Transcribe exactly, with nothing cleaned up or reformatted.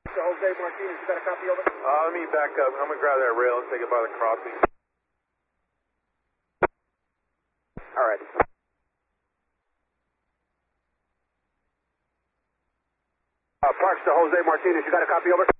So Jose Martinez, you got a copy over? Uh, let me back up. I'm going to grab that rail and take it by the crossing. All right. Uh, Parks to Jose Martinez, you got a copy over?